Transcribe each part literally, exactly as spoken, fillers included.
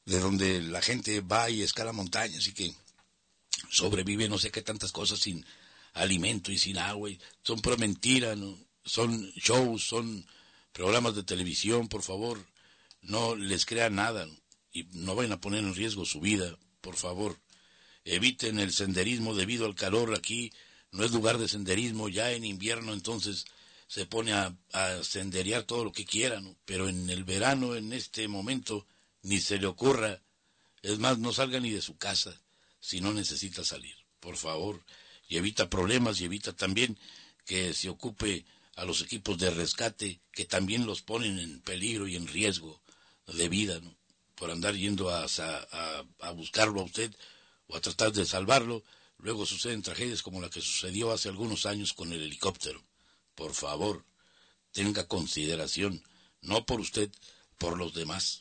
de donde la gente va y escala montañas y que sobrevive no sé qué tantas cosas sin alimento y sin agua, y son pura mentira, ¿no? Son shows, son programas de televisión, por favor, no les crean nada, ¿no? Y no vayan a poner en riesgo su vida, por favor. Eviten el senderismo debido al calor. Aquí no es lugar de senderismo, ya en invierno entonces se pone a, a senderear todo lo que quiera, ¿no? Pero en el verano, en este momento, ni se le ocurra. Es más, no salga ni de su casa si no necesita salir, por favor. Y evita problemas y evita también que se ocupe a los equipos de rescate, que también los ponen en peligro y en riesgo de vida, ¿no? Por andar yendo a, a, a buscarlo a usted o a tratar de salvarlo. Luego suceden tragedias como la que sucedió hace algunos años con el helicóptero. Por favor, tenga consideración, no por usted, por los demás,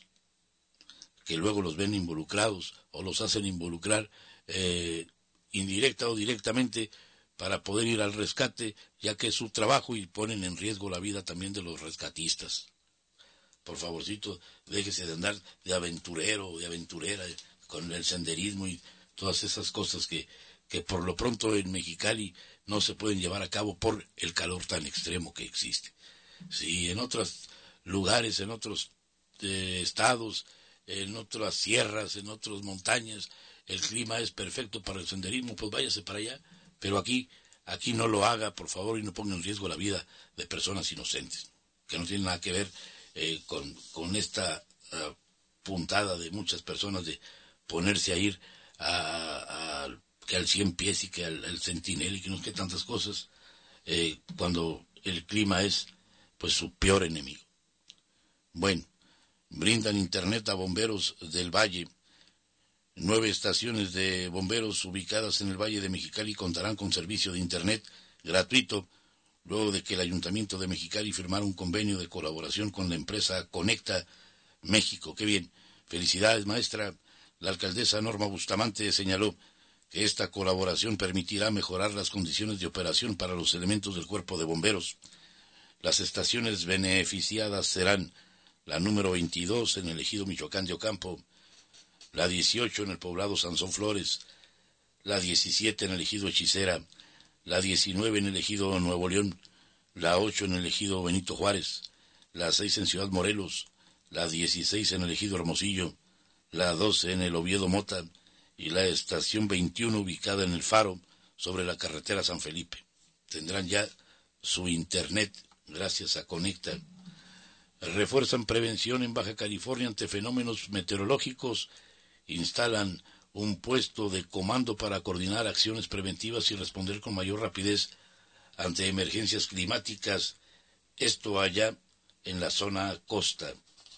que luego los ven involucrados o los hacen involucrar eh, indirecta o directamente para poder ir al rescate, ya que es su trabajo, y ponen en riesgo la vida también de los rescatistas. Por favorcito, déjese de andar de aventurero o de aventurera con el senderismo y todas esas cosas que, que por lo pronto en Mexicali no se pueden llevar a cabo por el calor tan extremo que existe. Si en otros lugares, en otros eh, estados, en otras sierras, en otras montañas, el clima es perfecto para el senderismo, pues váyase para allá. Pero aquí, aquí no lo haga, por favor, y no ponga en riesgo la vida de personas inocentes, que no tienen nada que ver eh, con, con esta uh, puntada de muchas personas de ponerse a ir a, a, que al cien pies y que al, al centinela y que no sé qué tantas cosas, eh, cuando el clima es pues su peor enemigo. Bueno, brindan internet a bomberos del Valle. Nueve estaciones de bomberos ubicadas en el Valle de Mexicali contarán con servicio de internet gratuito, luego de que el Ayuntamiento de Mexicali firmara un convenio de colaboración con la empresa Conecta México. ¡Qué bien! Felicidades, maestra. La alcaldesa Norma Bustamante señaló que esta colaboración permitirá mejorar las condiciones de operación para los elementos del cuerpo de bomberos. Las estaciones beneficiadas serán la número veintidós en el ejido Michoacán de Ocampo, la dieciocho en el poblado Sansón Flores, la diecisiete en el ejido Hechicera, la diecinueve en el ejido Nuevo León, la ocho en el ejido Benito Juárez, la seis en Ciudad Morelos, la dieciséis en el ejido Hermosillo, la doce en el Oviedo Mota y la estación veintiuno ubicada en el Faro sobre la carretera San Felipe. Tendrán ya su internet gracias a Conecta. Refuerzan prevención en Baja California ante fenómenos meteorológicos. Instalan un puesto de comando para coordinar acciones preventivas y responder con mayor rapidez ante emergencias climáticas. Esto allá en la zona costa.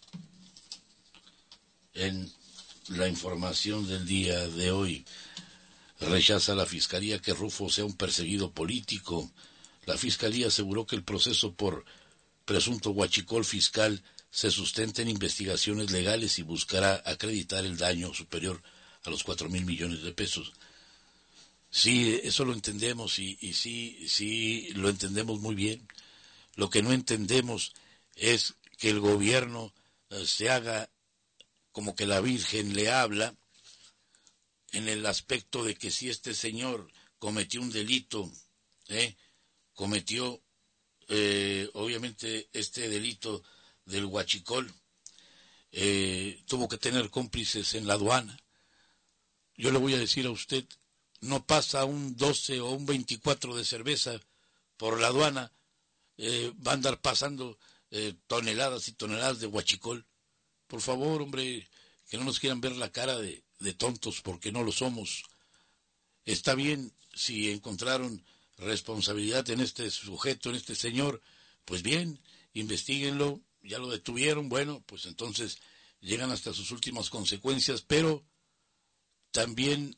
En la información del día de hoy, rechaza la Fiscalía que Rufo sea un perseguido político. La Fiscalía aseguró que el proceso por presunto huachicol fiscal se sustenta en investigaciones legales y buscará acreditar el daño superior a los cuatro mil millones de pesos. Sí, eso lo entendemos y, y sí, sí lo entendemos muy bien. Lo que no entendemos es que el gobierno eh, se haga como que la Virgen le habla, en el aspecto de que si este señor cometió un delito, ¿eh? cometió eh, obviamente este delito del huachicol, eh, tuvo que tener cómplices en la aduana. Yo le voy a decir a usted, no pasa un doce o un veinticuatro de cerveza por la aduana, eh, va a andar pasando eh, toneladas y toneladas de huachicol. Por favor, hombre, que no nos quieran ver la cara de, de tontos, porque no lo somos. Está bien, si encontraron responsabilidad en este sujeto, en este señor, pues bien, investíguenlo, ya lo detuvieron, bueno, pues entonces llegan hasta sus últimas consecuencias, pero también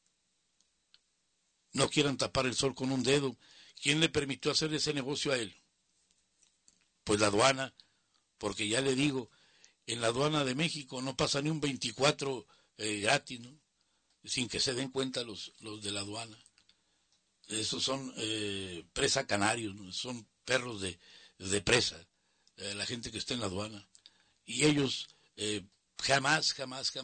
no quieran tapar el sol con un dedo. ¿Quién le permitió hacer ese negocio a él? Pues la aduana, porque ya le digo, en la aduana de México no pasa ni un veinticuatro eh, gratis, ¿no? Sin que se den cuenta los, los de la aduana. Esos son eh, presa canarios, ¿no? Son perros de, de presa, eh, la gente que está en la aduana. Y ellos eh, jamás, jamás, jamás